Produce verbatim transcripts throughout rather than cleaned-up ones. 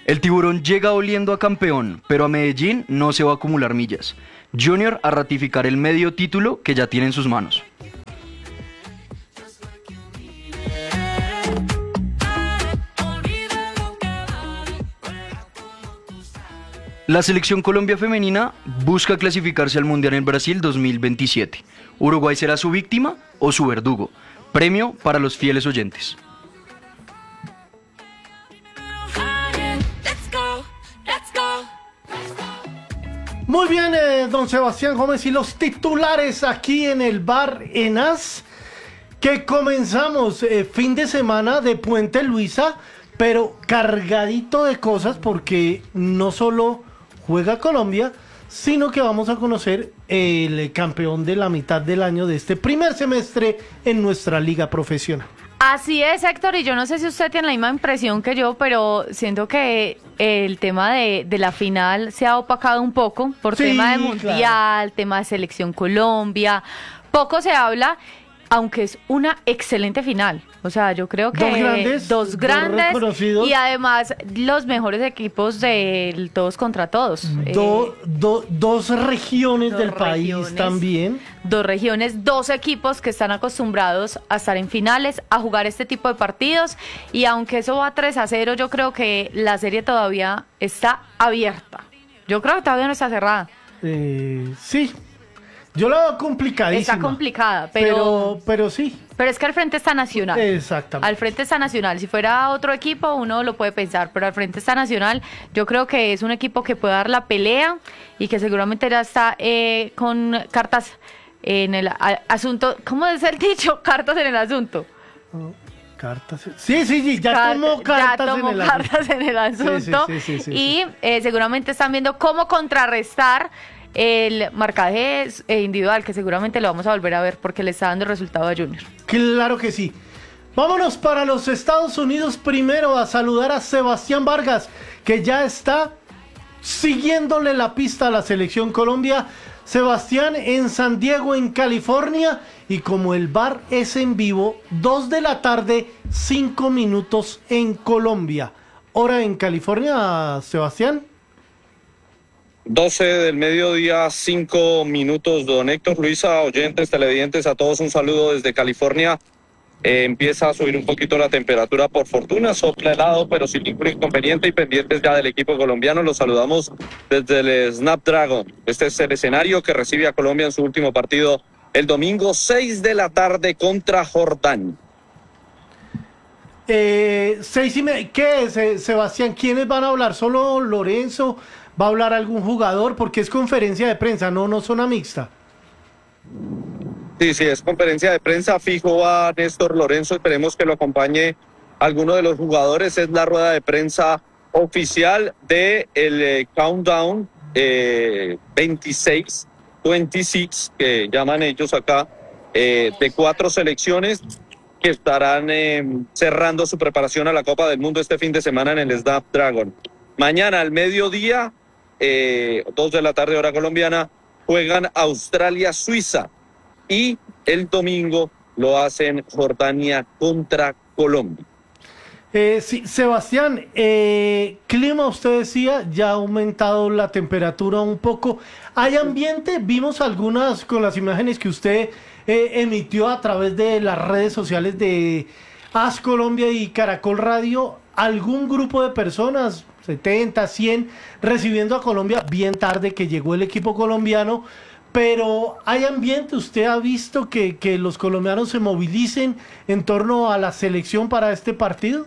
El Tiburón llega oliendo a campeón, pero a Medellín no se va a acumular millas. Junior a ratificar el medio título que ya tiene en sus manos. La selección Colombia femenina busca clasificarse al Mundial en Brasil dos mil veintisiete. ¿Uruguay será su víctima o su verdugo? Premio para los fieles oyentes. Muy bien, eh, don Sebastián Gómez, y los titulares aquí en el Bar Enas, que comenzamos eh, fin de semana de Puente Luisa, pero cargadito de cosas porque no solo juega Colombia, sino que vamos a conocer el campeón de la mitad del año de este primer semestre en nuestra liga profesional. Así es, Héctor, y yo no sé si usted tiene la misma impresión que yo, pero siento que el tema de, de la final se ha opacado un poco por Sí, tema de Mundial, claro. tema de Selección Colombia. Poco se habla, aunque es una excelente final. O sea, yo creo que Dos grandes, dos dos grandes reconocidos. y además los mejores equipos del todos contra todos. Do- Eh, do- dos regiones dos del país regiones. también. Dos regiones, dos equipos que están acostumbrados a estar en finales, a jugar este tipo de partidos, y aunque eso va tres a cero, yo creo que la serie todavía está abierta. Yo creo que todavía no está cerrada. Eh, sí, yo la veo complicadísima. Está complicada, pero, pero, pero sí, pero es que al frente está Nacional. exactamente. Al frente está Nacional. Si fuera otro equipo, uno lo puede pensar, pero al frente está Nacional. Yo creo que es un equipo que puede dar la pelea y que seguramente ya está eh, con cartas en el a- asunto. ¿Cómo es el dicho? Cartas en el asunto. Cartas. Sí, sí, sí, ya Car- tomó cartas ya tomó en el cartas en el asunto. Sí, sí, sí, sí, y eh, seguramente están viendo cómo contrarrestar el marcaje eh, individual, que seguramente lo vamos a volver a ver porque le está dando resultado a Junior. Claro que sí. Vámonos para los Estados Unidos primero a saludar a Sebastián Vargas, que ya está siguiéndole la pista a la selección Colombia. Sebastián en San Diego, en California, y como el bar es en vivo, dos de la tarde, cinco minutos en Colombia. Hora en California, Sebastián. doce del mediodía, cinco minutos, don Héctor, Luisa, oyentes, televidentes, a todos un saludo desde California. Eh, empieza a subir un poquito la temperatura, por fortuna, sopla helado, pero sin ningún inconveniente, y pendientes ya del equipo colombiano. Los saludamos desde el Snapdragon. Este es el escenario que recibe a Colombia en su último partido el domingo, seis de la tarde contra Jordania. Eh, seis y media. ¿Qué es, eh, Sebastián? ¿Quiénes van a hablar? ¿Solo Lorenzo? ¿Va a hablar algún jugador? Porque es conferencia de prensa, no, no zona mixta. Sí, sí, es conferencia de prensa, fijo a Néstor Lorenzo, esperemos que lo acompañe alguno de los jugadores. Es la rueda de prensa oficial de el eh, Countdown eh, veintiséis, veintiséis, que llaman ellos acá, eh, de cuatro selecciones que estarán eh, cerrando su preparación a la Copa del Mundo este fin de semana en el Snapdragon. Mañana al mediodía, eh, dos de la tarde hora colombiana, juegan Australia-Suiza. Y el domingo lo hacen Jordania contra Colombia. Eh, sí, Sebastián, eh, clima, usted decía, ya ha aumentado la temperatura un poco. ¿Hay ambiente? Vimos algunas con las imágenes que usted eh, emitió a través de las redes sociales de As Colombia y Caracol Radio. ¿Algún grupo de personas, setenta, cien, recibiendo a Colombia? Bien tarde que llegó el equipo colombiano. Pero ¿hay ambiente? ¿Usted ha visto que, que los colombianos se movilicen en torno a la selección para este partido?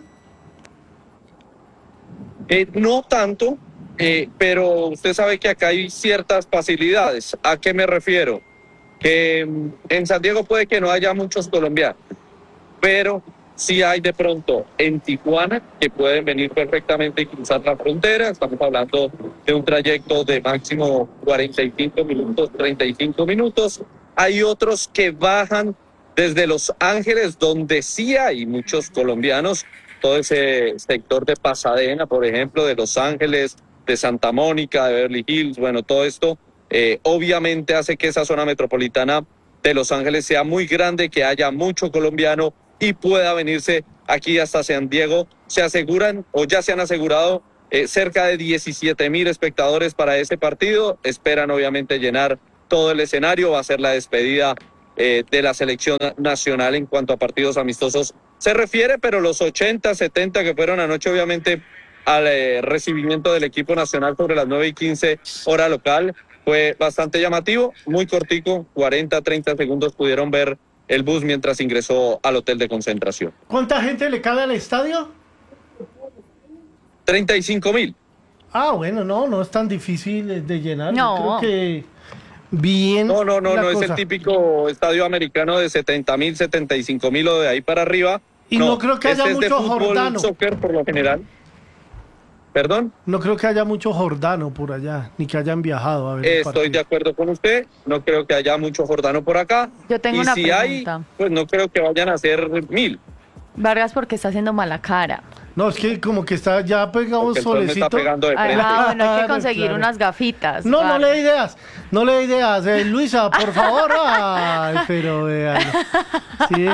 Eh, no tanto, eh, pero usted sabe que acá hay ciertas facilidades. ¿A qué me refiero? Que mm, en San Diego puede que no haya muchos colombianos, pero sí hay de pronto en Tijuana que pueden venir perfectamente y cruzar la frontera. Estamos hablando de un trayecto de máximo cuarenta y cinco minutos, treinta y cinco minutos. Hay otros que bajan desde Los Ángeles, donde sí hay muchos colombianos. Todo ese sector de Pasadena, por ejemplo, de Los Ángeles, de Santa Mónica, de Beverly Hills, bueno, todo esto eh, obviamente hace que esa zona metropolitana de Los Ángeles sea muy grande, que haya mucho colombiano y pueda venirse aquí hasta San Diego. Se aseguran o ya se han asegurado eh, cerca de diecisiete mil espectadores para ese partido. Esperan obviamente llenar todo el escenario. Va a ser la despedida eh, de la selección nacional en cuanto a partidos amistosos se refiere, pero los ochenta, setenta que fueron anoche obviamente al eh, recibimiento del equipo nacional sobre las nueve y quince hora local fue bastante llamativo, muy cortico, cuarenta, treinta segundos pudieron ver el bus mientras ingresó al hotel de concentración. ¿Cuánta gente le cabe al estadio? treinta y cinco mil. Ah, bueno, no, no es tan difícil de, de llenar. No. Yo creo que bien. No, no, no, la no es cosa. el típico estadio americano de setenta mil, setenta y cinco mil o de ahí para arriba. Y no creo que haya este es de mucho fútbol, jordano. soccer por lo general. ¿Perdón? No creo que haya mucho jordano por allá, ni que hayan viajado a ver el Estoy partido. de acuerdo con usted, no creo que haya mucho jordano por acá. Yo tengo y una si pregunta. hay, pues no creo que vayan a ser mil. Vargas porque está haciendo mala cara. No, es que como que está ya pegado Porque el sol me solecito. está pegando de frente. Ah, bueno, hay que Claro, conseguir claro. unas gafitas. No, no Vargas. le dé ideas, no le dé ideas. Eh, Luisa, por favor. Ay, pero vean. Sí.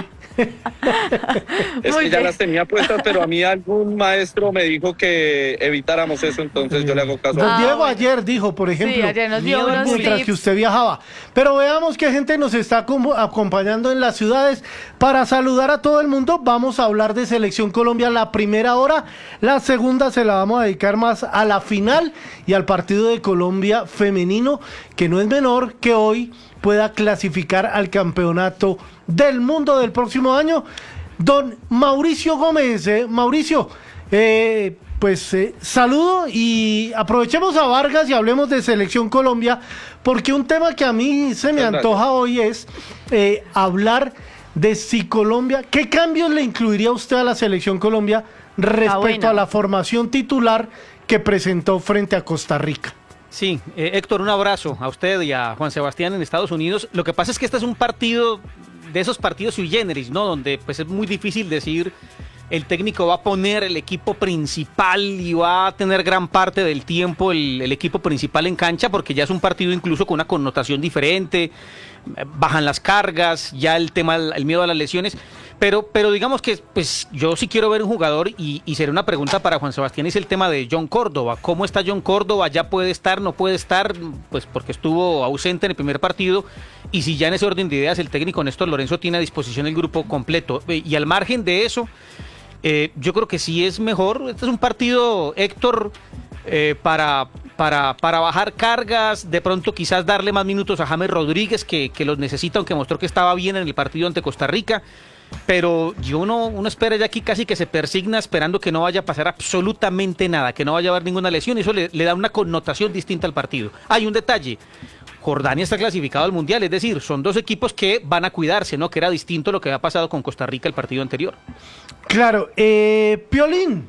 Es Muy que ya bien. las tenía puestas, pero a mí algún maestro me dijo que evitáramos eso, entonces yo le hago caso. Don Ah, Diego bueno. ayer dijo, por ejemplo, Sí, ayer nos dio miedo unos mientras tips. que usted viajaba. Pero veamos qué gente nos está acom- acompañando en las ciudades. Para saludar a todo el mundo, vamos a hablar de Selección Colombia la primera hora. La segunda se la vamos a dedicar más a la final y al partido de Colombia femenino, que no es menor que hoy pueda clasificar al campeonato del mundo del próximo año. Don Mauricio Gómez, eh, Mauricio, eh, pues eh, saludo y aprovechemos a Vargas y hablemos de Selección Colombia, porque un tema que a mí se me Gracias. antoja hoy es eh, hablar de si Colombia, ¿qué cambios le incluiría usted a la Selección Colombia respecto buena. a la formación titular que presentó frente a Costa Rica? Sí, eh, Héctor, un abrazo a usted y a Juan Sebastián en Estados Unidos. Lo que pasa es que este es un partido de esos partidos sui generis, ¿no? Donde pues es muy difícil decir el técnico va a poner el equipo principal y va a tener gran parte del tiempo el, el equipo principal en cancha, porque ya es un partido incluso con una connotación diferente, eh, bajan las cargas, ya el tema, el miedo a las lesiones. Pero, pero digamos que pues yo sí quiero ver un jugador y, y sería una pregunta para Juan Sebastián, es el tema de John Córdoba. ¿Cómo está John Córdoba? ¿Ya puede estar? ¿No puede estar? Pues porque estuvo ausente en el primer partido. Y si ya en ese orden de ideas el técnico Néstor Lorenzo tiene a disposición el grupo completo. Y al margen de eso, eh, yo creo que sí es mejor. Este es un partido, Héctor, eh, para... Para, para bajar cargas, de pronto quizás darle más minutos a James Rodríguez, que, que los necesita, aunque mostró que estaba bien en el partido ante Costa Rica. Pero yo no, uno espera ya aquí casi que se persigna esperando que no vaya a pasar absolutamente nada, que no vaya a haber ninguna lesión, y eso le, le da una connotación distinta al partido. Hay un detalle, Jordania está clasificado al Mundial, es decir, son dos equipos que van a cuidarse, ¿no? Que era distinto a lo que había pasado con Costa Rica el partido anterior. Claro, eh, Piolín.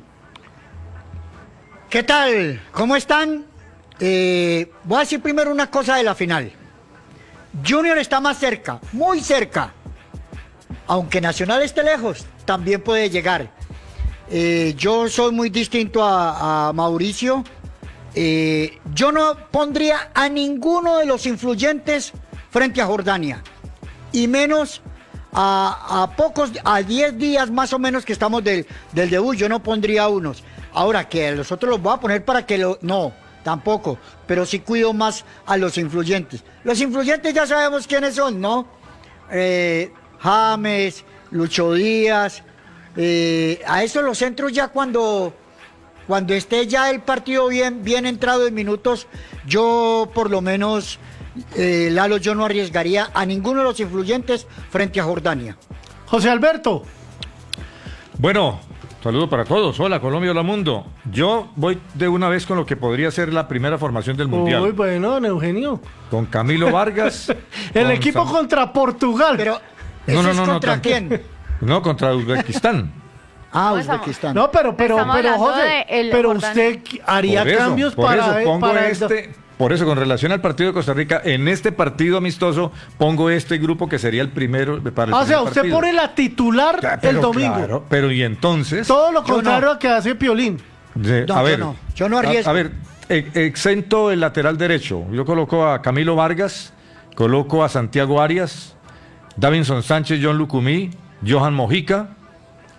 ¿Qué tal? ¿Cómo están? Eh, voy a decir primero una cosa de la final. Junior está más cerca, muy cerca. Aunque Nacional esté lejos, también puede llegar. Eh, yo soy muy distinto a, a Mauricio. Eh, yo no pondría a ninguno de los influyentes frente a Jordania. Y menos a, a pocos, a diez días más o menos que estamos del, del debut, yo no pondría a unos. Ahora que a los otros los voy a poner para que lo... No, tampoco. Pero sí cuido más a los influyentes. Los influyentes ya sabemos quiénes son, ¿no? Eh, James, Lucho Díaz. Eh, a eso los centros ya cuando... Cuando esté ya el partido bien, bien entrado en minutos, yo por lo menos, eh, Lalo, yo no arriesgaría a ninguno de los influyentes frente a Jordania. José Alberto. Bueno, saludo para todos. Hola, Colombia, hola, mundo. Yo voy de una vez con lo que podría ser la primera formación del Mundial. Muy bueno, don Eugenio. Con Camilo Vargas. El con equipo Sam- contra Portugal. Pero, No, ¿ese no, es no, no, contra tan- quién? No, contra Uzbekistán. Ah, No, estamos- Uzbekistán. No, pero, pero, Estamos pero, hablando José, de el pero Jordania. usted haría Por eso, cambios por para, eso pongo para el- este, por eso con relación al partido de Costa Rica, en este partido amistoso pongo este grupo que sería el primero para el Ah, o sea, primer usted partido. pone la titular Ya, el pero domingo. claro, pero y entonces, Todo lo Yo contrario no. a que hace Piolín. de- No, a yo ver, no. Yo no a- arriesgo. A, ver, e- exento el lateral derecho, yo coloco a Camilo Vargas, coloco a Santiago Arias, Davinson Sánchez, John Lucumí, Johan Mojica,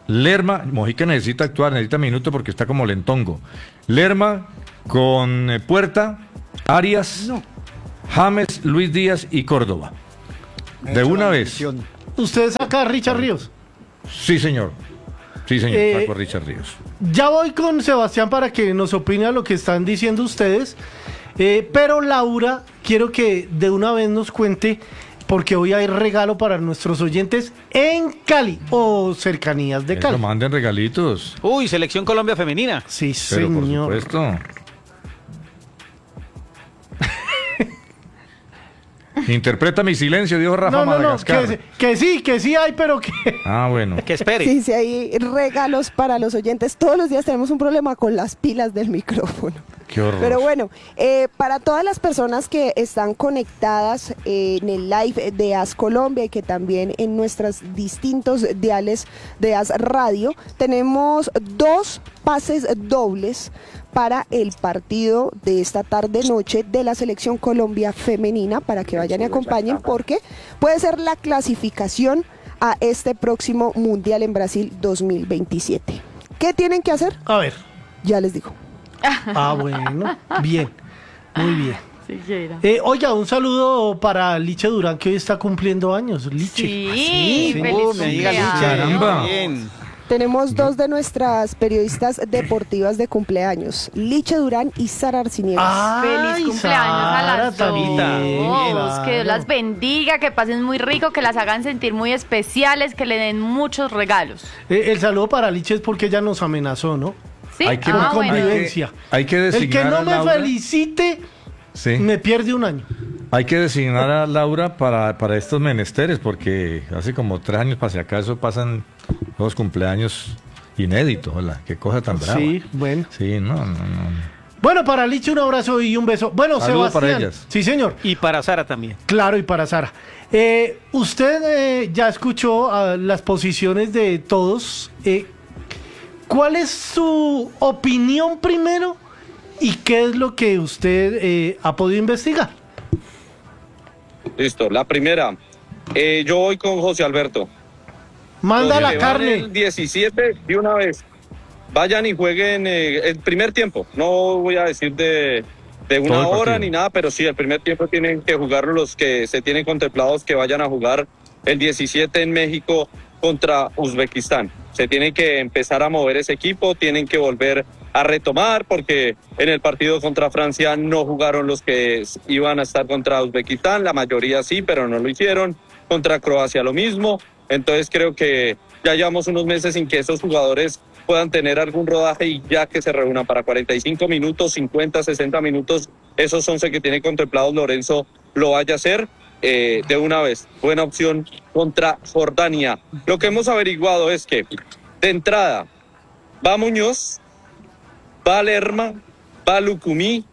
Lerma, Mojica necesita actuar, necesita minuto porque está como lentongo. Lerma con eh, Puerta, Arias, James, Luis Díaz y Córdoba. De una vez. ¿Usted saca a Richard Ríos? Sí, señor. Sí, señor. Eh, Saco a Richard Ríos. Ya voy con Sebastián para que nos opine a lo que están diciendo ustedes. Eh, pero Laura, quiero que de una vez nos cuente, porque hoy hay regalo para nuestros oyentes en Cali o cercanías de Eso, Cali. manden regalitos. Uy, Selección Colombia Femenina. Sí, Pero señor. por supuesto. Interpreta mi silencio, dijo Rafa No, no, no, Madagascar. que, que sí, que sí hay, pero que... Ah, bueno. Que espere. Sí, sí, hay regalos para los oyentes. Todos los días tenemos un problema con las pilas del micrófono. Qué horror. Pero bueno, eh, para todas las personas que están conectadas eh, en el live de A S Colombia y que también en nuestros distintos diales de A S Radio, tenemos dos pases dobles para el partido de esta tarde-noche de la Selección Colombia Femenina, para que vayan y acompañen, porque puede ser la clasificación a este próximo Mundial en Brasil dos mil veintisiete. ¿Qué tienen que hacer? A ver. Ya les digo. Ah, bueno. Bien. Muy bien. Siquiera. Eh, oiga, un saludo para Liche Durán, que hoy está cumpliendo años. Liche. Sí, sí. feliz Uh, me diga cumpleaños. Lucha. Caramba. Bien. Tenemos dos de nuestras periodistas deportivas de cumpleaños, Liche Durán y Sara Arciniegas. Ay, Feliz cumpleaños a Sara las dos. también, Que Dios claro. las bendiga, que pasen muy rico, que las hagan sentir muy especiales, que le den muchos regalos. Eh, el saludo para Liche es porque ella nos amenazó, ¿no? ¿Sí? Hay que- ah, Por bueno. convivencia. Hay que El que designar no a me Laura. felicite, Sí. me pierde un año. Hay que designar a Laura para, para estos menesteres, porque hace como tres años para si acaso pasan dos cumpleaños inéditos. Hola, qué cosa tan brava. Sí, bueno. Sí, no, no, no. Bueno, para Liche un abrazo y un beso. Bueno, Saludos Sebastián. para ellas. Sí, señor. Y para Sara también. Claro, y para Sara. Eh, usted eh, ya escuchó ah, las posiciones de todos. Eh, ¿Cuál es su opinión primero y qué es lo que usted eh, ha podido investigar? Listo, la primera. Eh, yo voy con José Alberto. Manda Los la que van carne. El diecisiete de una vez. Vayan y jueguen eh, el primer tiempo. No voy a decir de, de Todo una el hora partido. ni nada, pero sí, el primer tiempo tienen que jugar los que se tienen contemplados que vayan a jugar el diecisiete en México contra Uzbekistán. Se tiene que empezar a mover ese equipo, tienen que volver a retomar, porque en el partido contra Francia no jugaron los que iban a estar contra Uzbekistán, la mayoría sí, pero no lo hicieron. Contra Croacia lo mismo. Entonces creo que ya llevamos unos meses sin que esos jugadores puedan tener algún rodaje y ya que se reúnan para cuarenta y cinco minutos, cincuenta, sesenta minutos, esos once que tiene contemplados Lorenzo lo vaya a hacer eh, de una vez. Buena opción contra Jordania. Lo que hemos averiguado es que de entrada va Muñoz, va Lerma, va Lucumí,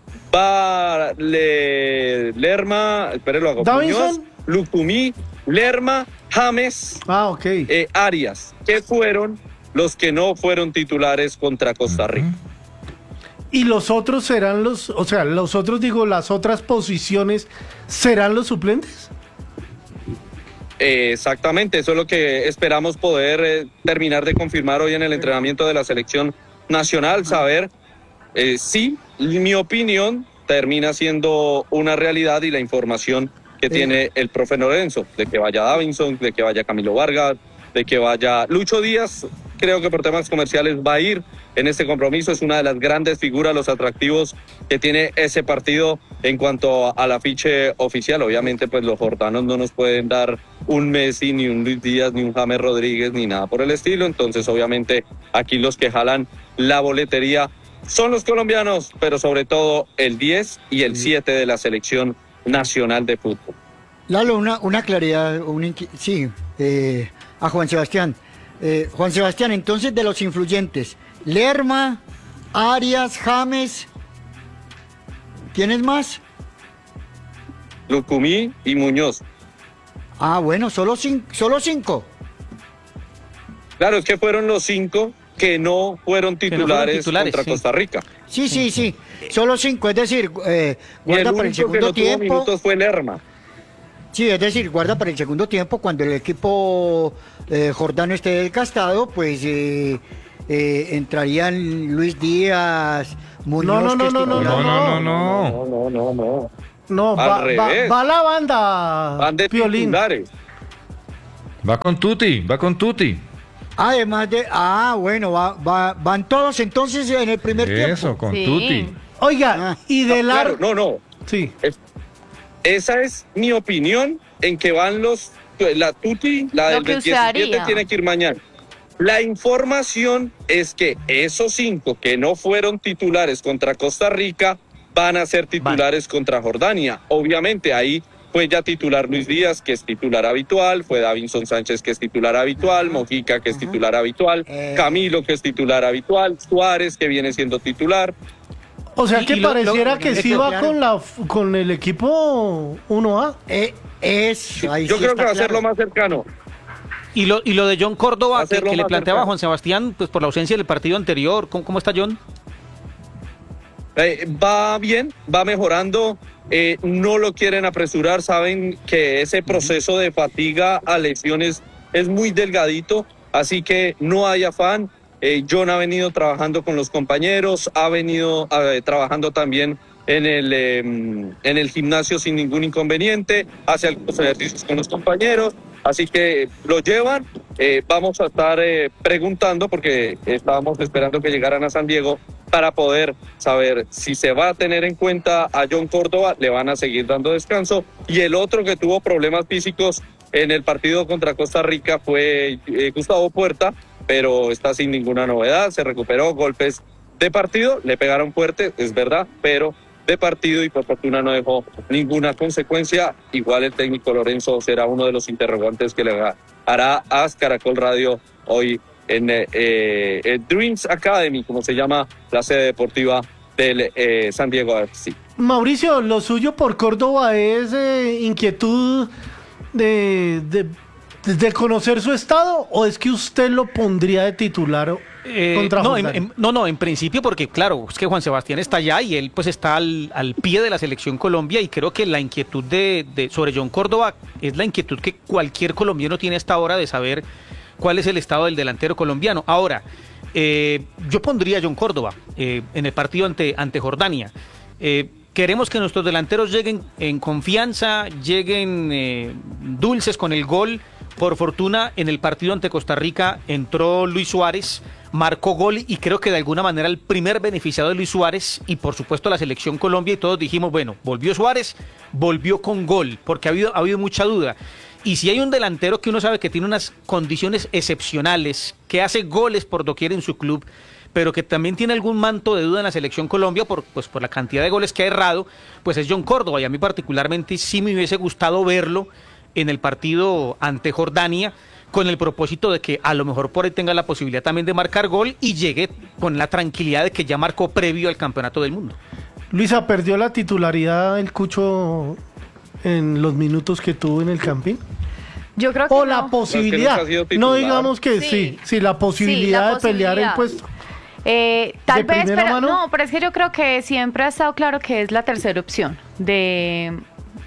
va Le- Lerma, espere lo hago, Davinson. Muñoz, Lucumí, Lerma, James, Ah, ok. eh, Arias, que fueron los que no fueron titulares contra Costa Rica. Y los otros serán los, o sea, los otros, digo, las otras posiciones serán los suplentes. Eh, exactamente, eso es lo que esperamos poder eh, terminar de confirmar hoy en el entrenamiento de la selección nacional, saber eh, si mi opinión termina siendo una realidad y la información que tiene el profe Lorenzo, de que vaya Davinson, de que vaya Camilo Vargas, de que vaya Lucho Díaz. Creo que por temas comerciales va a ir en este compromiso, es una de las grandes figuras, los atractivos que tiene ese partido en cuanto al afiche oficial. Obviamente pues los jordanos no nos pueden dar un Messi, ni un Luis Díaz, ni un James Rodríguez, ni nada por el estilo, entonces obviamente aquí los que jalan la boletería son los colombianos, pero sobre todo el diez y el siete de la selección nacional de fútbol. Lalo, una, una claridad, un inqui- sí, eh, a Juan Sebastián. Eh, Juan Sebastián, entonces de los influyentes, Lerma, Arias, James, ¿tienes más? Lucumí y Muñoz. Ah, bueno, solo, cin- solo cinco. Claro, es que fueron los cinco que no fueron no fueron titulares, titulares, contra sí. Costa Rica. Sí, sí, sí, solo cinco, es decir, eh, Y el guarda para el único que segundo no tuvo tiempo. minutos fue Lerma. Sí, es decir, guarda para el segundo tiempo, cuando el equipo eh, jordano esté desgastado, pues eh, eh, entrarían Luis Díaz, Muñoz. No, no, que es no, no, titular. No, no, no, no. No, no, no, no. No, Al va, va, revés. va la banda, Van de Piolín. titulares. Va con Tuti, va con Tuti. Además de, ah, bueno, va, va- van todos entonces en el primer Eso, tiempo. con Sí. Tuti. Oiga, Ah. y de No, claro, largo... no, no. Sí. Es- esa es mi opinión en que van los... La Tuti, la Lo del que usted diecisiete, haría. tiene que ir mañana. La información es que esos cinco que no fueron titulares contra Costa Rica van a ser titulares contra Jordania. Obviamente ahí fue ya titular Luis Díaz, que es titular habitual, fue Davinson Sánchez, que es titular habitual, Mojica, que es titular habitual, Eh. Camilo, que es titular habitual, Suárez, que viene siendo titular. O sea Y- que y lo- pareciera lo- que lo- sí lo- va claro. con, la, con el equipo uno A. Eh, eso, ahí Yo sí creo está que va a ser claro. lo más cercano. Y lo, y lo de John Córdoba, que, Hacerlo que le más planteaba cercano. Juan Sebastián, pues por la ausencia del partido anterior, ¿cómo, cómo está John? Eh, va bien, va mejorando, eh, no lo quieren apresurar, saben que ese proceso de fatiga a lesiones es muy delgadito, así que no hay afán. Eh, John ha venido trabajando con los compañeros, ha venido eh, trabajando también en el, eh, en el gimnasio sin ningún inconveniente, hace algunos ejercicios con los compañeros, así que lo llevan. Eh, vamos a estar eh, preguntando, porque estábamos esperando que llegaran a San Diego para poder saber si se va a tener en cuenta a John Córdoba, le van a seguir dando descanso, y el otro que tuvo problemas físicos en el partido contra Costa Rica fue eh, Gustavo Puerta, pero está sin ninguna novedad, se recuperó, golpes de partido, le pegaron fuerte, es verdad, pero de partido, y por fortuna no dejó ninguna consecuencia. Igual el técnico Lorenzo será uno de los interrogantes que le hará a Caracol Radio hoy en eh, eh, Dreams Academy, como se llama la sede deportiva del eh, San Diego F C. Mauricio, lo suyo por Córdoba es eh, inquietud de, de, de conocer su estado, o es que usted lo pondría de titular Eh, contra no, en, Jordania? en- no, no, en principio porque claro, es que Juan Sebastián está allá y él pues está al, al pie de la selección Colombia, y creo que la inquietud de, de sobre John Córdoba es la inquietud que cualquier colombiano tiene hasta ahora de saber cuál es el estado del delantero colombiano. Ahora, eh, yo pondría a John Córdoba eh, en el partido ante, ante Jordania. Eh, Queremos que nuestros delanteros lleguen en confianza, lleguen eh, dulces con el gol. Por fortuna, en el partido ante Costa Rica entró Luis Suárez, marcó gol, y creo que de alguna manera el primer beneficiado de Luis Suárez, y por supuesto la selección Colombia, y todos dijimos, bueno, volvió Suárez, volvió con gol, porque ha habido, ha habido mucha duda. Y si hay un delantero que uno sabe que tiene unas condiciones excepcionales, que hace goles por doquier en su club, pero que también tiene algún manto de duda en la selección Colombia por, pues, por la cantidad de goles que ha errado, pues es John Córdoba, y a mí particularmente sí me hubiese gustado verlo en el partido ante Jordania, con el propósito de que a lo mejor por ahí tenga la posibilidad también de marcar gol y llegue con la tranquilidad de que ya marcó previo al Campeonato del Mundo. Luisa, ¿perdió la titularidad el Cucho en los minutos que tuvo en el Campín? Yo creo que O no. la posibilidad, No, es que nunca ha sido no titular. digamos que sí, Sí. sí, la posibilidad Sí, la de pelear el posibilidad. puesto. Eh, tal ¿De vez, primera pero mano? no, pero es que yo creo que siempre ha estado claro que es la tercera opción de,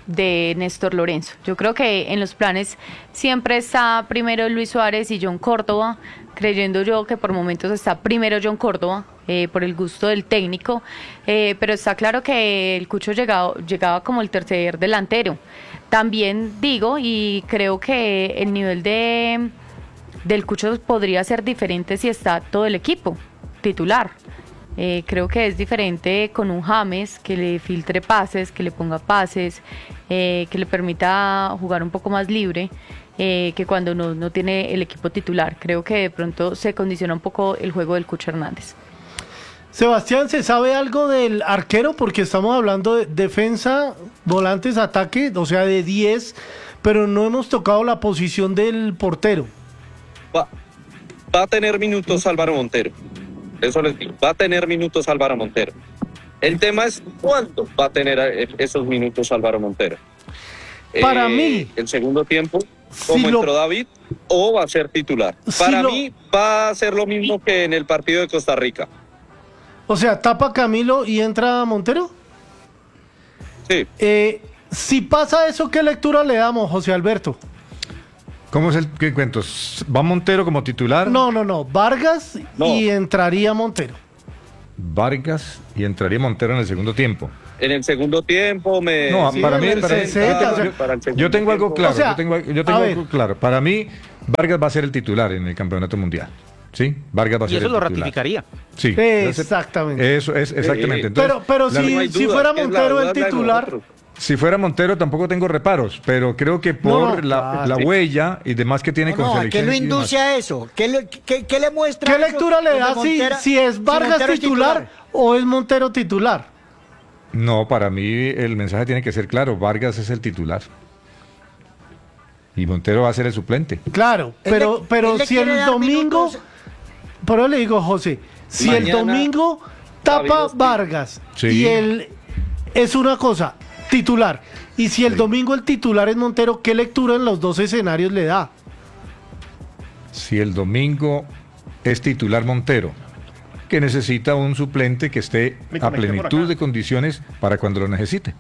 de Néstor Lorenzo. Yo creo que en los planes siempre está primero Luis Suárez y John Córdoba, creyendo yo que por momentos está primero John Córdoba, eh, por el gusto del técnico, eh, pero está claro que el Cucho llegado, llegaba como el tercer delantero. También digo, y creo que el nivel de del Cucho podría ser diferente si está todo el equipo titular. Eh, creo que es diferente con un James que le filtre pases, que le ponga pases, eh, que le permita jugar un poco más libre, eh, que cuando no, no tiene el equipo titular. Creo que de pronto se condiciona un poco el juego del Cucho Hernández. Sebastián, ¿se sabe algo del arquero? Porque estamos hablando de defensa, volantes, ataque, o sea, de diez, pero no hemos tocado la posición del portero. Va, va a tener minutos Álvaro Montero. Eso les digo, va a tener minutos Álvaro Montero. El tema es cuánto va a tener eh, esos minutos Álvaro Montero. Para mí, el segundo tiempo, si como lo- entró David, o va a ser titular. Si Para lo- mí va a ser lo mismo que en el partido de Costa Rica. O sea, tapa Camilo y entra Montero. Sí, Eh, Si pasa eso, ¿qué lectura le damos, José Alberto? ¿Cómo es el qué cuento? ¿Va Montero como titular? No, no, no. Vargas No. y entraría Montero. Vargas y entraría Montero en el segundo tiempo. En el segundo tiempo me... No, sí, para en mí, el para mí- sesenta, yo o sea, tengo, para el segundo yo tengo algo tiempo. claro, O sea, yo tengo, yo tengo a algo ver. claro. Para mí, Vargas va a ser el titular en el campeonato mundial. ¿Sí? Vargas va a Y ser eso el lo titular. ratificaría. Sí. Exactamente. Eso es, exactamente. Eh, Entonces, pero pero la- si, no hay si duda, fuera es la Montero duda el es la de titular, nosotros. si fuera Montero tampoco tengo reparos, pero creo que por No, no, la, claro. la Sí. huella y demás que tiene No, con no, ¿a qué selección. lo y demás. induce a eso? ¿Qué le, qué- qué le muestra? ¿qué eso lectura le donde da si, Montera- si es Vargas Montero es titular, o es Montero titular? No, para mí el mensaje tiene que ser claro, Vargas es el titular. Y Montero va a ser el suplente. Claro, Él pero, le- pero él le si quiere el dar domingo, minutos. pero le digo, José, si el Mañana, domingo tapa David Ospina. Vargas Sí. y él es una cosa, titular, y si el Sí. domingo el titular es Montero, ¿qué lectura en los dos escenarios le da? Si el domingo es titular Montero, que necesita un suplente que esté Me a conecté por plenitud acá. de condiciones para cuando lo necesite.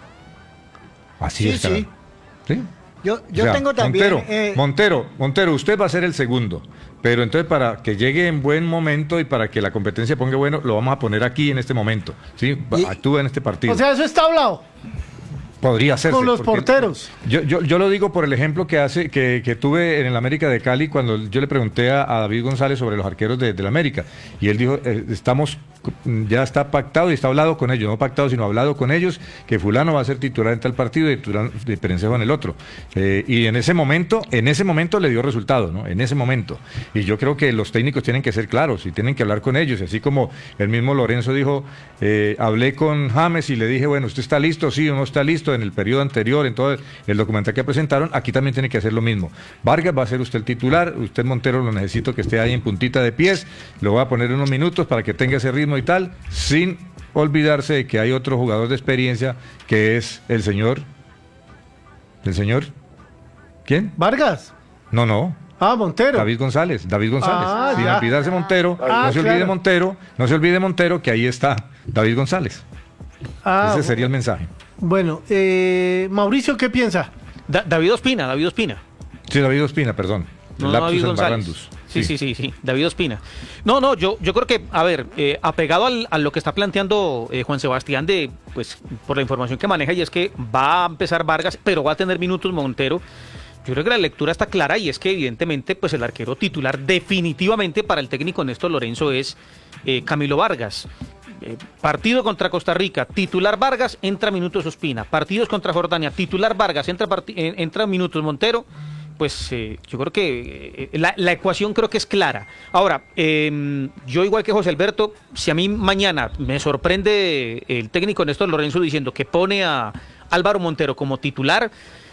Así Sí, es. sí. cara. ¿Sí? Yo, yo O sea, tengo también... Montero, eh, Montero, Montero, usted va a ser el segundo. Pero entonces para que llegue en buen momento y para que la competencia ponga bueno, lo vamos a poner aquí en este momento. ¿Sí? Y- Actúa en este partido. O sea, eso está hablado Podría hacerse. con los porque- porteros. Yo, yo, yo lo digo por el ejemplo que hace que, que tuve en el América de Cali cuando yo le pregunté a, a David González sobre los arqueros de, del América y él dijo, eh, estamos, ya está pactado y está hablado con ellos, no pactado sino hablado con ellos, que fulano va a ser titular en tal partido y fulano- de Perencejo en el otro. Eh, y en ese momento, en ese momento le dio resultado, ¿no? En ese momento. Y yo creo que los técnicos tienen que ser claros y tienen que hablar con ellos, así como el mismo Lorenzo dijo, eh, hablé con James y le dije, bueno, ¿usted está listo? Sí o no está listo en el periodo anterior, en todo el documental que presentaron, aquí también tiene que hacer lo mismo. Vargas va a ser usted el titular, usted Montero lo necesito que esté ahí en puntita de pies, lo voy a poner unos minutos para que tenga ese ritmo y tal, sin olvidarse de que hay otro jugador de experiencia que es el señor, el señor, ¿quién? Vargas. No, no, Ah, Montero. David González, David González. Ah, Sin ya. olvidarse Montero, Ah, no se olvide claro. Montero, no se olvide Montero que ahí está David González. Ah, Ese sería el mensaje. bueno, eh, Mauricio, ¿qué piensa? Da- David Ospina, David Ospina. Sí, David Ospina, perdón. No, El no, lapsus David en González. Barrandus. Sí, sí, sí, sí, David Ospina. No, no, yo, yo creo que, a ver, eh, apegado al- a lo que está planteando eh, Juan Sebastián, de, pues, por la información que maneja, y es que va a empezar Vargas, pero va a tener minutos Montero. Yo creo que la lectura está clara y es que evidentemente pues el arquero titular definitivamente para el técnico Néstor Lorenzo es eh, Camilo Vargas. Eh, partido contra Costa Rica, titular Vargas, entra minutos Ospina. Partidos contra Jordania, titular Vargas, entra, parti- eh, entra minutos Montero. Pues eh, yo creo que eh, la, la ecuación creo que es clara. Ahora, eh, yo igual que José Alberto, si a mí mañana me sorprende el técnico Néstor Lorenzo diciendo que pone a Álvaro Montero como titular,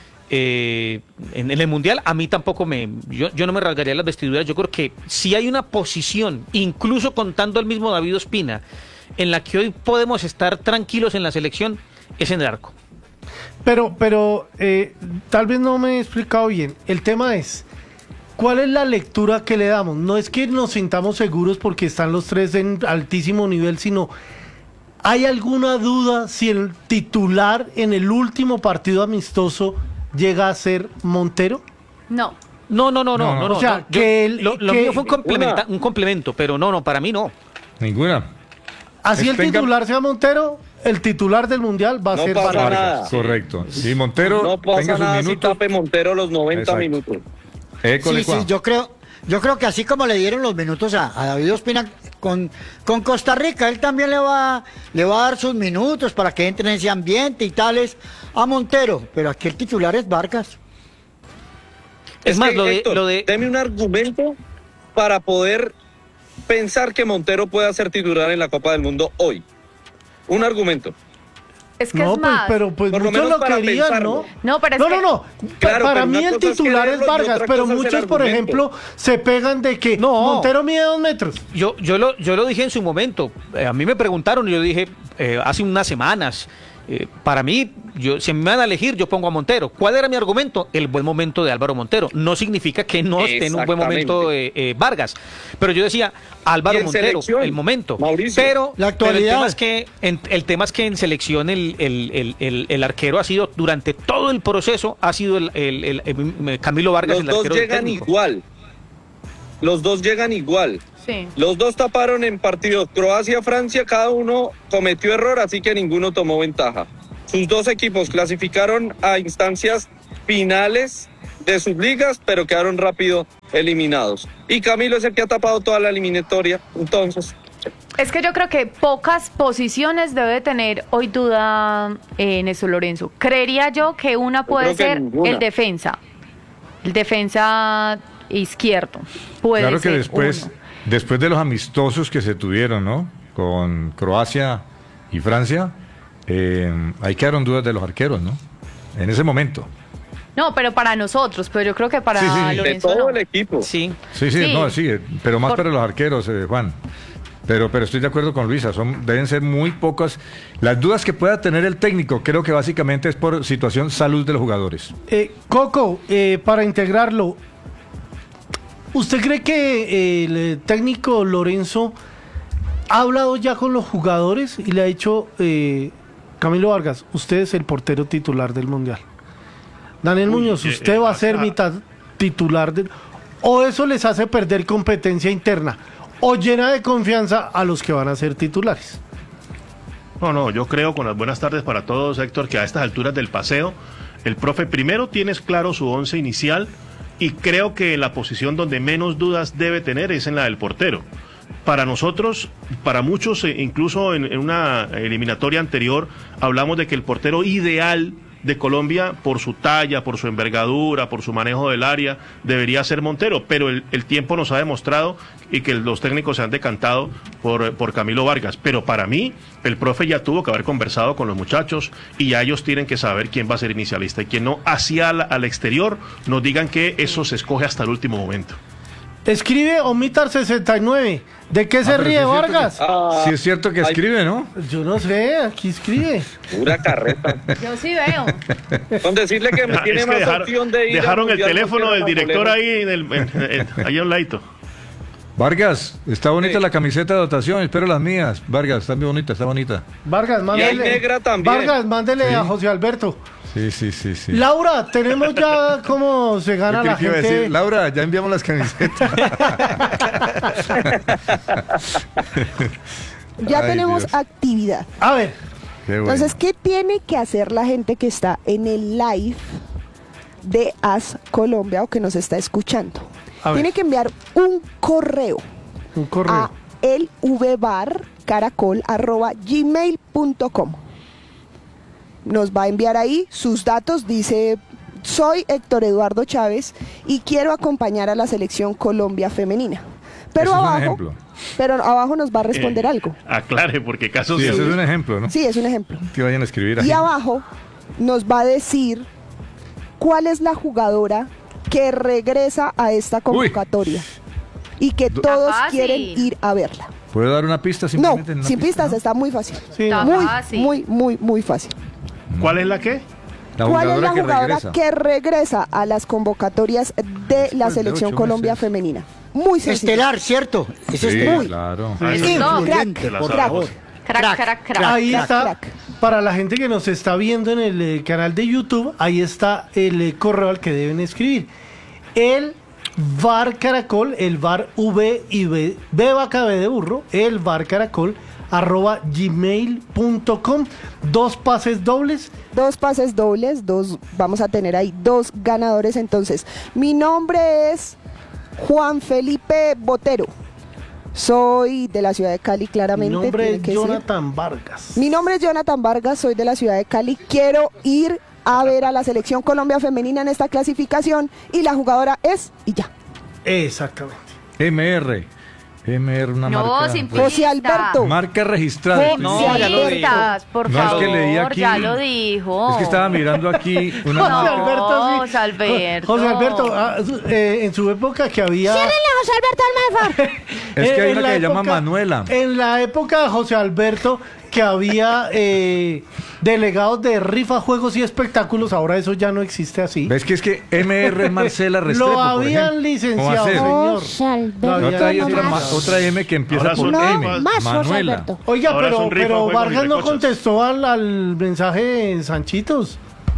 eh, en, en el Mundial, a mí tampoco me... Yo, yo no me rasgaría las vestiduras. Yo creo que si hay una posición, incluso contando al mismo David Ospina, en la que hoy podemos estar tranquilos en la selección, es en el arco. Pero, pero eh, tal vez no me he explicado bien. El tema es, ¿cuál es la lectura que le damos? No es que nos sintamos seguros porque están los tres en altísimo nivel, sino ¿hay alguna duda si el titular en el último partido amistoso llega a ser Montero? No. No, no, no, no, No, no. o no, sea, no. Yo- que el- lo lo que- mío fue un, complementa- Una. un complemento, pero no, no, para mí no. Ninguna. Así Es el tenga- titular sea Montero, el titular del Mundial va a No ser pasa Vargas. nada. Correcto. Y Montero No pasa tenga sus nada si minutos. tape Montero los noventa Exacto. minutos. École, Sí, sí, Juan. yo creo, yo creo que así como le dieron los minutos a, a David Ospina con, con Costa Rica, él también le va, le va a dar sus minutos para que entre en ese ambiente y tales a Montero, pero aquí el titular es Vargas. Es más, que, lo de, Héctor, lo de... deme un argumento para poder pensar que Montero pueda ser titular en la Copa del Mundo hoy. Un argumento. Es que No, es pues, más. pero pues Por lo muchos menos lo para querían, pensarlo. ¿no? No, pero es no, que- no, no. Claro, Para pero mí una el cosa es titular es quererlo y Vargas, otra pero cosa es el muchos, por argumento. ejemplo, se pegan de que No. Montero mide dos metros. Yo, yo, lo, yo lo dije en su momento. Eh, a mí me preguntaron y yo dije eh, hace unas semanas Eh, para mí, yo, si me van a elegir, yo pongo a Montero. ¿Cuál era mi argumento? El buen momento de Álvaro Montero. No significa que no esté en un buen momento eh, eh, Vargas. Pero yo decía, Álvaro Montero, selección, el momento. Mauricio, pero, la actualidad. pero el, tema es que en, el tema es que en selección el, el, el, el, el arquero ha sido, durante todo el proceso, ha sido el, el, el, el Camilo Vargas Los el dos arquero llegan igual. Los dos llegan igual. Sí. Los dos taparon en partidos Croacia-Francia, cada uno cometió error, así que ninguno tomó ventaja. Sus dos equipos clasificaron a instancias finales de sus ligas, pero quedaron rápido eliminados. Y Camilo es el que ha tapado toda la eliminatoria, entonces... Es que yo creo que pocas posiciones debe tener hoy duda eh, Néstor Lorenzo. Creería yo que una puede creo que ser ninguna. el defensa. El defensa izquierdo. Puede Claro que ser después, uno. después de los amistosos que se tuvieron, ¿no? Con Croacia y Francia, eh, ahí quedaron dudas de los arqueros, ¿no? En ese momento. No, pero para nosotros, pero yo creo que para Sí, sí. De Lorenzo todo no. el equipo. Sí. Sí, sí, Sí. no, sí, pero más Por- para los arqueros, eh, Juan. Pero, pero estoy de acuerdo con Luisa, son, deben ser muy pocas. Las dudas que pueda tener el técnico, creo que básicamente es por situación salud de los jugadores. Eh, Coco, eh, para integrarlo, ¿usted cree que eh, el técnico Lorenzo ha hablado ya con los jugadores y le ha dicho, eh, Camilo Vargas, usted es el portero titular del Mundial? Daniel Uy, Muñoz, eh, usted eh, va a ser ah, mitad titular del... ¿O eso les hace perder competencia interna? ¿O llena de confianza a los que van a ser titulares? No, no, yo creo, con las buenas tardes para todos, Héctor, que a estas alturas del paseo, el profe primero tienes claro su once inicial y creo que la posición donde menos dudas debe tener es en la del portero. Para nosotros, para muchos, eh, incluso en, en una eliminatoria anterior, hablamos de que el portero ideal de Colombia, por su talla, por su envergadura, por su manejo del área, debería ser Montero, pero el, el tiempo nos ha demostrado y que los técnicos se han decantado por, por Camilo Vargas. Pero para mí, el profe ya tuvo que haber conversado con los muchachos y ya ellos tienen que saber quién va a ser inicialista y quién no. Hacia al, al exterior nos digan que eso se escoge hasta el último momento. Escribe Omitar sesenta y nueve. ¿De qué se Ah, pero ríe sí es cierto Vargas? que- Ah, sí es cierto que ay, escribe, ¿no? Yo no sé, aquí escribe. Pura carreta. Yo sí veo. Con decirle que me tiene Es que más dejaron, opción de ir al dejaron el Mundial, teléfono no del quiero director más ahí, en el, en- en- ahí a un ladito. Vargas, está bonita Sí. la camiseta de dotación, espero las mías. Vargas, está muy bonita, está bonita. Vargas, mándele. negra también. Vargas, mándele Sí. a José Alberto. Sí, sí, sí, sí. Laura, tenemos ya cómo se gana Yo la creí que iba a gente. decir, Laura, ya enviamos las camisetas. Ya Ay, tenemos Dios. actividad. A ver, Qué bueno. Entonces, ¿qué tiene que hacer la gente que está en el live de As Colombia o que nos está escuchando? A ver. Tiene que enviar un correo un correo. a elvbarcaracol arroba gmail punto com. Nos va a enviar ahí sus datos, dice: soy Héctor Eduardo Chávez y quiero acompañar a la selección Colombia femenina. Pero Eso es un abajo, ejemplo. pero abajo nos va a responder Eh, algo. Aclare, porque casos Sí, de- eso es un ejemplo, ¿no? Sí, es un ejemplo. Que vayan a escribir ahí. Y abajo nos va a decir cuál es la jugadora que regresa a esta convocatoria y que todos fácil. quieren ir a verla. ¿Puedo dar una pista No, simplemente? en una sin pista, pistas, ¿no? está muy fácil. Sí, Está Muy, fácil. muy, muy, muy fácil. ¿Cuál es la qué? La ¿Cuál es la jugadora que jugadora regresa. que regresa a las convocatorias de Después la de selección ocho Colombia meses. femenina? Muy sencillo. Estelar, ¿cierto? Es Sí, estelar. claro. Ah, eso- No, Influyente, crack. por Crack. favor. Crack, crack, crack. Ahí crack, está, crack. para la gente que nos está viendo en el eh, canal de YouTube, ahí está el eh, correo al que deben escribir. El VAR Caracol, el VAR V y B, B vaca B de burro, el VAR Caracol, arroba gmail punto com. Dos pases dobles. Dos pases dobles, dos, vamos a tener ahí dos ganadores. Entonces, mi nombre es Juan Felipe Botero. Soy de la ciudad de Cali, Mi claramente. nombre tiene es que decir. Jonathan Vargas. Mi nombre es Jonathan Vargas, soy de la ciudad de Cali. Quiero ir a ver a la selección Colombia femenina en esta clasificación y la jugadora es y ya. Exactamente. M R. M R, una No, marca. sin José pista. Alberto. Marca registrada. José No, ya lo Alberto. dijo. Por No, es favor, que leí aquí- ya lo dijo. Es que estaba mirando aquí una José marca. Alberto, sí. José Alberto. José Alberto, ah, eh, en su época que había... José Alberto Almazar. Es que hay en una la que se llama época- Manuela. En la época de José Alberto, que había eh, delegados de rifa, juegos y espectáculos, ahora eso ya no existe así. ¿Ves que es que M R Marcela Restrepo, Lo por habían ejemplo? licenciado, ¿Cómo hacer? señor. José Alberto No, Otra, hay otra, ma- más. otra M que empieza Ahora por son No, M. más José Manuela. Alberto. Oiga, Ahora pero, son rifa, pero juegos y Vargas no recochas. contestó al, al mensaje de Sanchitos.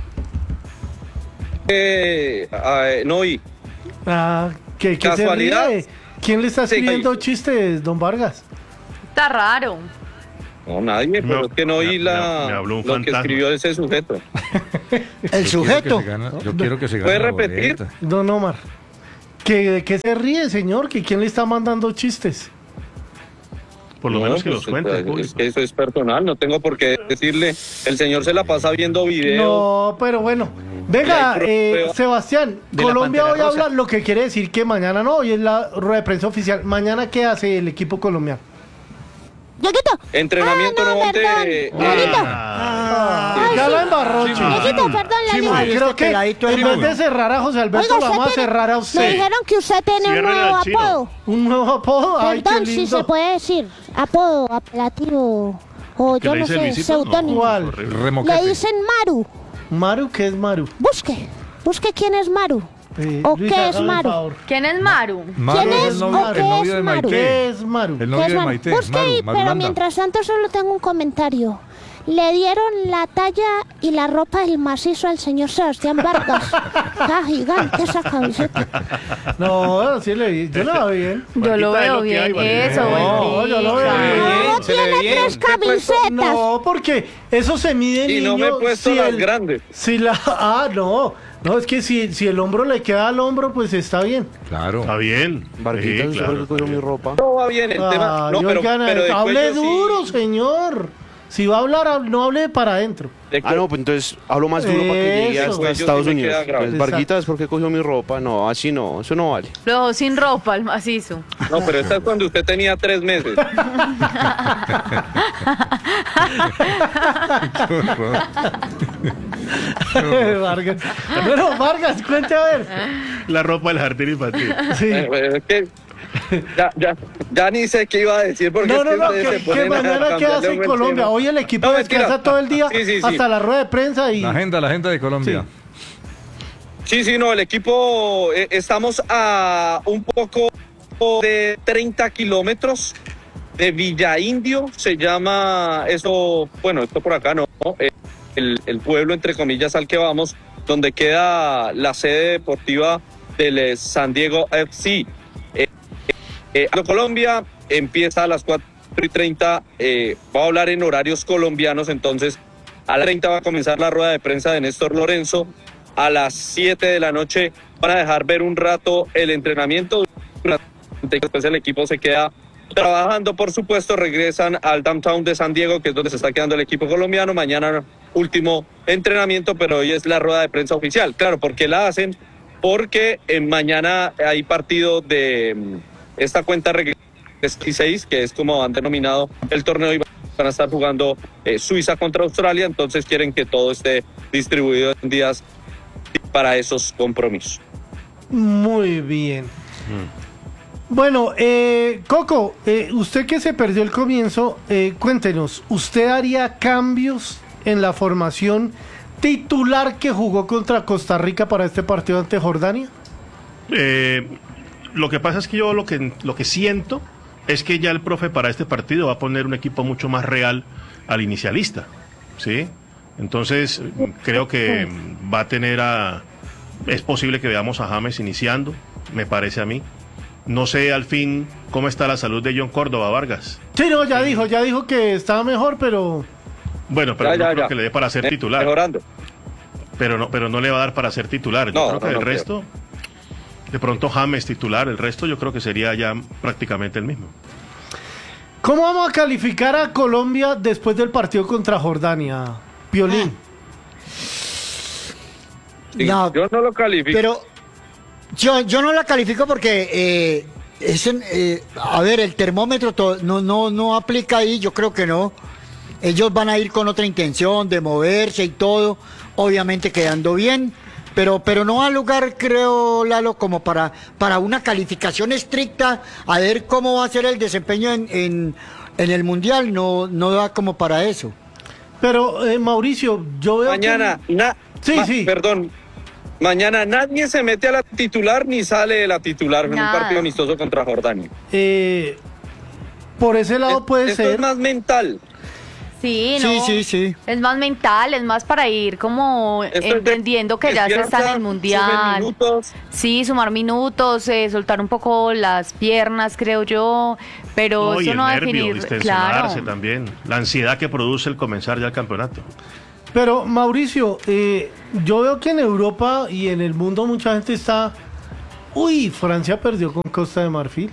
Eh, ah, eh, no oí. Ah, ¿qué, qué se ¿Casualidad? ríe? ¿Quién le está Sí, escribiendo ahí. chistes, don Vargas? Está raro. No, nadie, pero No, es que no oí me- la, me- me habló un lo que fantasma. escribió ese sujeto. El Yo sujeto. quiero que se gane- Yo quiero que se gane ¿Puede la repetir? boleta. Don Omar. ¿Que, ¿De qué se ríe, señor? ¿Que quién le está mandando chistes? Por lo No, menos que pues, los cuente el es público. que eso es personal, no tengo por qué decirle. El señor se la pasa viendo videos. No, pero bueno. Venga, Y hay eh, pruebas. Sebastián, De la Colombia Pantera hoy Rosa. habla, lo que quiere decir que mañana no, hoy es la rueda de prensa oficial. Mañana, ¿qué hace el equipo colombiano? Dieguito. Entrenamiento Ah, no, nuevamente. perdón. eh, Dieguito. Ah, ya la embarró, Sí, chico. Dieguito, perdón, la Sí, línea. Ay, creo este que peladito en es vez malo. de cerrar a José Alberto, Oiga, lo vamos a usted tiene- cerrar a Me usted. dijeron que usted tiene un Ciérrele nuevo al chino. apodo. Un nuevo apodo. Ay, qué Perdón, si lindo. se puede decir. Apodo, apelativo. O ¿Qué yo le no dice sé, Luisito? No, seudónimo. ¿Cuál? horrible. Le Remoquete. dicen Maru. Maru, ¿qué es Maru? Busque. Busque quién es Maru. Eh, ¿O Luis, qué hágame es el Maru? favor. ¿Quién es Maru? Maru ¿Quién es es el novio, o el qué novio es de Maru? Maite. ¿Qué es Maru? El ¿Qué novio es de Maru? Maite. Busque, Maru, y- Maru pero Landa. mientras tanto solo tengo un comentario. Le dieron la talla y la ropa del macizo al señor Sebastián Vargas. Está gigante esa camiseta. No, sí le vi. Yo lo veo bien. Yo lo Marquita, es veo lo que bien. hay, Valeria. Eso, No, yo lo veo Bentica. bien. No, se le ve tiene bien. tres camisetas. No, porque eso se mide, Y niño. no me he puesto si las el- grandes. Si la, ah, no. No, es que si, si el hombro le queda al hombro, pues está bien. Claro. Está bien. Barquita, Sí, ¿usted claro, por qué cogió está mi bien. ropa? No va bien el tema. Ah, No, y pero, oigan, pero de hable cuello sí- duro, señor. Si va a hablar, hab- no hable para adentro. de Ah, no, pues entonces hablo más duro para que llegue Eso. hasta Pues yo Estados sí me Unidos. queda grave. Pues, Barquita, es porque cogió mi ropa. No, así no, eso no vale. Lo dejó sin ropa, el macizo. No, pero esta es cuando usted tenía tres meses. Vargas. Bueno, Vargas, cuente a ver. La ropa del jardín infantil. Sí. Eh, es que ya, ya, ya ni sé qué iba a decir porque No, es no, que no, ustedes que, se que ponen a mañana qué cambiarle hace un en buen Colombia. tema. Hoy el equipo No, mentira. descansa todo el día Sí, sí, sí. hasta la rueda de prensa y La agenda, la agenda de Colombia. Sí, sí, no, el equipo, eh, estamos a un poco de treinta kilómetros de Villa Indio, se llama eso, bueno, esto por acá no, eh, el, el pueblo entre comillas al que vamos, donde queda la sede deportiva del eh, San Diego F C. Eh, eh, Colombia empieza a las cuatro y treinta, eh, va a hablar en horarios colombianos, entonces a las treinta va a comenzar la rueda de prensa de Néstor Lorenzo. A las siete de la noche van a dejar ver un rato el entrenamiento. Después el equipo se queda trabajando, por supuesto. Regresan al downtown de San Diego, que es donde se está quedando el equipo colombiano. Mañana último entrenamiento, pero hoy es la rueda de prensa oficial. Claro, ¿por qué la hacen? Porque eh, mañana hay partido de mm, esta cuenta dieciséis, que es como han denominado el torneo, y van a estar jugando eh, Suiza contra Australia. Entonces quieren que todo esté distribuido en días para esos compromisos. muy bien. Bueno, eh, Coco, eh, usted que se perdió el comienzo, eh, cuéntenos, ¿usted haría cambios en la formación titular que jugó contra Costa Rica para este partido ante Jordania? Eh, lo que pasa es que yo lo que, lo que siento es que ya el profe para este partido va a poner un equipo mucho más real al inicialista, ¿sí? Entonces creo que va a tener a... Es posible que veamos a James iniciando, me parece a mí. No sé al fin cómo está la salud de John Córdoba, Vargas. Sí, no, ya dijo, ya dijo que estaba mejor, pero... Bueno, pero Ya, no ya, creo ya. que le dé para ser Eh, titular. Mejorando. Pero no, pero no le va a dar para ser titular. Yo No, creo que no, el no resto, de pronto James titular, el resto yo creo que sería ya prácticamente el mismo. ¿Cómo vamos a calificar a Colombia después del partido contra Jordania, Piolín? Sí, No, yo no lo califico. Pero yo, yo no la califico porque eh, es en, eh, a ver, el termómetro to- no, no, no aplica ahí, yo creo que no. Ellos van a ir con otra intención de moverse y todo, obviamente quedando bien, pero, pero no al lugar, creo, Lalo, como para, para una calificación estricta, a ver cómo va a ser el desempeño en, en, En el Mundial no, no da como para eso. Pero, eh, Mauricio, yo veo Mañana, que... na- Sí, ma- sí. perdón. Mañana nadie se mete a la titular ni sale de la titular en un Nada. partido amistoso contra Jordania. eh, por ese lado puede Esto ser... es más mental. Sí, no. Sí, sí, sí. Es más mental, es más para ir como Esto es de- entendiendo que ya se está en el despierta, mundial. sumen minutos. Sí, sumar minutos, eh, soltar un poco las piernas, creo yo, pero No, y eso el no va a nervio, definir, distensionarse claro. también. La ansiedad que produce el comenzar ya el campeonato. Pero, Mauricio, eh, yo veo que en Europa y en el mundo mucha gente está... Uy, Francia perdió con Costa de Marfil.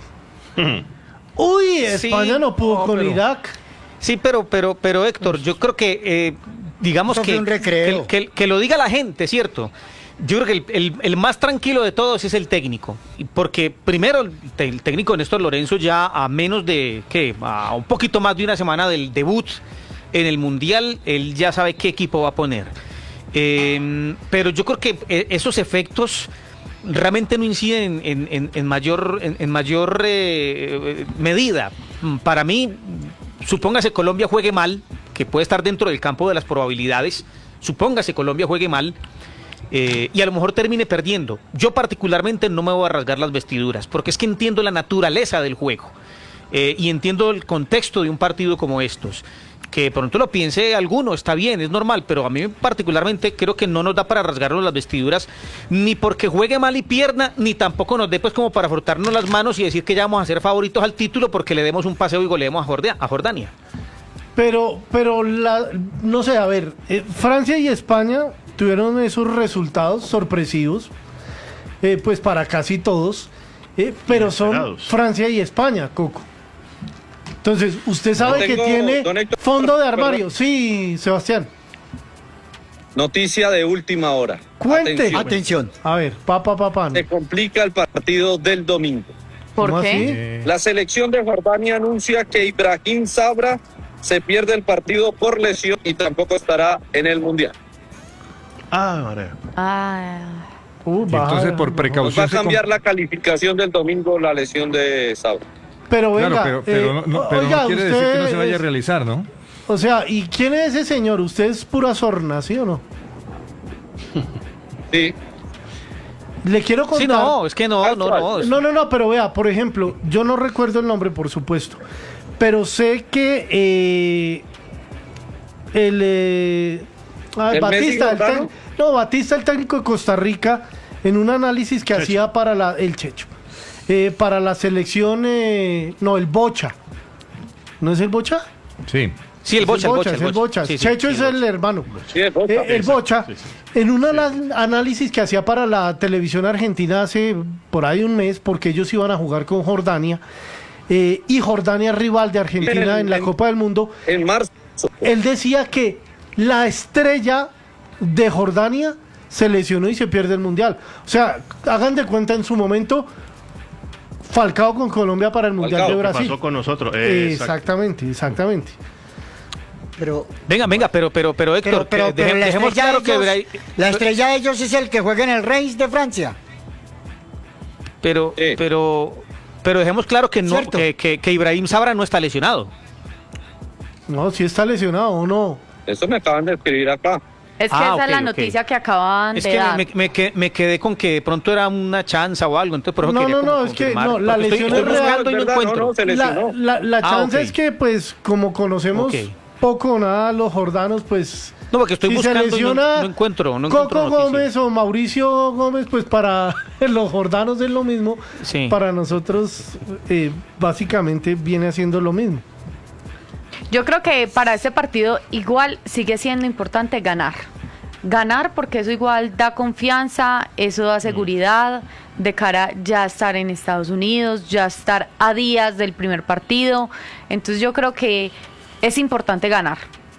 Uy, Sí, España no pudo no, con pero- Irak. Sí, pero, pero, pero Héctor, yo creo que, eh, digamos Eso fue que, un recreo. que, que- que lo diga la gente, ¿cierto? Yo creo que el, el- el más tranquilo de todos es el técnico, y porque primero el, te- el técnico Néstor Lorenzo ya a menos de, ¿qué? A un poquito más de una semana del debut en el Mundial, él ya sabe qué equipo va a poner. Eh, pero yo creo que eh, esos efectos realmente no inciden en, en- en mayor, en, en mayor eh, medida. Para mí, supóngase Colombia juegue mal, que puede estar dentro del campo de las probabilidades, supóngase Colombia juegue mal, eh, y a lo mejor termine perdiendo. Yo particularmente no me voy a rasgar las vestiduras, porque es que entiendo la naturaleza del juego, eh, y entiendo el contexto de un partido como estos. Que pronto lo piense alguno, está bien, es normal, pero a mí particularmente creo que no nos da para rasgarnos las vestiduras, ni porque juegue mal y pierda, ni tampoco nos dé pues como para frotarnos las manos y decir que ya vamos a ser favoritos al título porque le demos un paseo y goleemos a Jordania. A Jordania. Pero, pero la, no sé, a ver, eh, Francia y España tuvieron esos resultados sorpresivos, eh, pues para casi todos, eh, pero son Inesperados. Francia y España, Coco. Entonces, usted sabe No que tengo- tiene don Héctor, fondo de perdón. armario. Sí, Sebastián. Noticia de última hora. Cuente. Atención. Atención. A ver, papá, papá. Se complica el partido del domingo. ¿Por ¿Cómo qué? así? La selección de Jordania anuncia que Ibrahim Sabra se pierde el partido por lesión y tampoco estará en el Mundial. Ah, María. Ah, Uh, Y baja- entonces por Va precaución a se com- cambiar la calificación del domingo la lesión de Sabra. Pero venga, Claro, pero, pero eh, no, no- pero no oiga, quiere decir que no se usted vaya a es- realizar, ¿no? O sea, ¿y quién es ese señor? ¿Usted es pura sorna, sí o no? Sí. Le quiero contar... Sí, no, es que no, no, no. es- No, no, no, pero vea, por ejemplo, yo no recuerdo el nombre, por supuesto, pero sé que eh, el, eh, ah, ¿El Messi Batista, el Jordano? tec- no, Batista, el técnico de Costa Rica, en un análisis que Checho. hacía para la, el Checho, eh, para la selección, eh, no, el Bocha, ¿no es el Bocha? Sí. Sí, el Es Bocha, el Bocha. es el Bocha. Sí, sí, Checho sí, es el el Bocha. hermano. Sí, el Bocha. Eh, el Exacto, Bocha, sí, sí. en un ala- análisis que hacía para la televisión argentina hace por ahí un mes, porque ellos iban a jugar con Jordania, eh, y Jordania es rival de Argentina En- en la en- Copa del Mundo, En marzo. él decía que la estrella de Jordania se lesionó y se pierde el Mundial. O sea, hagan de cuenta en su momento, Falcao con Colombia para el Mundial Falcao, de ¿qué Brasil. Pasó con nosotros. Eh, Eh, exacto. exactamente, exactamente. Pero, Venga, venga, pero, pero, pero Héctor, pero, pero, que pero deje- la, dejemos estrella claro de que ellos, Bra- la estrella de ellos es el que juega en el Reims de Francia. pero, Sí. pero, pero dejemos claro que no, Cierto. que, que, que Ibrahim Sabra no está lesionado. No, si está lesionado o no. Eso me acaban de escribir acá. es que Ah, esa ok, es la ok. noticia que acaban Es de que dar. me, me, que- me quedé con que de pronto era una chanza o algo, entonces por eso No, quería no, como no, es que confirmar, no, la porque estoy- lesión estoy es real, buscando y no ¿verdad? encuentro. No, no, se La, lesionó. la, la Ah, chance ok. es que, pues, como conocemos Ok. poco o nada a los jordanos, pues... No, porque estoy si buscando se y no- lesiona no encuentro, no encuentro Coco noticia. Gómez o Mauricio Gómez, pues para los jordanos es lo mismo. Sí. Para nosotros, eh, básicamente, viene haciendo lo mismo. Yo creo que para este partido igual sigue siendo importante ganar. Ganar porque eso igual da confianza, eso da seguridad de cara ya a estar en Estados Unidos, ya estar a días del primer partido. Entonces yo creo que es importante ganar.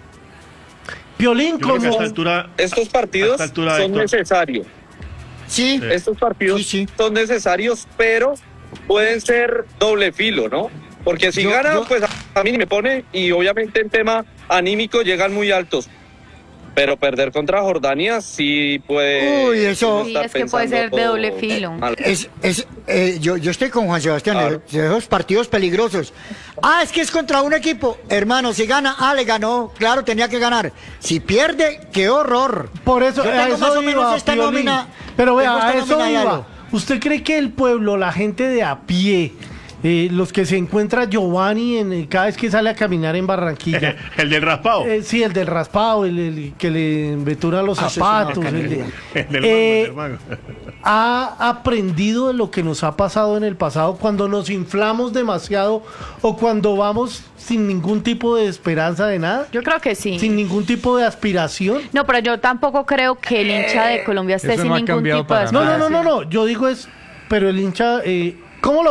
Piolín, Yo creo que a como... esta altura, Estos partidos A esta altura, son Héctor. necesarios. Sí, Sí. Estos partidos Sí, sí. son necesarios, pero pueden ser doble filo, ¿no? Porque si Yo- ganan, yo- pues a, a mí me pone, y obviamente en tema anímico llegan muy altos. pero perder contra Jordania sí puede... Uy, eso- uno Sí, estar es que puede ser de pensando doble filo. mal. Es, es, eh, yo, yo estoy con Juan Sebastián, Claro. de, de esos partidos peligrosos. Ah, es que es contra un equipo. Hermano, si gana, ah, le ganó. Claro, tenía que ganar. Si pierde, qué horror. Por eso, Yo a tengo eso más o menos iba, esta Piolín. nómina. Pero vea, tengo esta a eso nómina de iba. algo. ¿Usted cree que el pueblo, la gente de a pie, eh, los que se encuentra Giovanni en el- cada vez que sale a caminar en Barranquilla? El del raspado. Eh, sí, el del raspado, el, el que le embetura los Ah, eso es una zapatos. el de- bacanería. El del Eh, mango, el del mango. ¿Ha aprendido de lo que nos ha pasado en el pasado cuando nos inflamos demasiado o cuando vamos sin ningún tipo de esperanza de nada? Yo creo que sí. Sin ningún tipo de aspiración. No, pero yo tampoco creo que el hincha de Colombia esté Eso sin no ha ningún cambiado tipo de para No, no, nada. no, no, no. Yo digo es, pero el hincha, eh,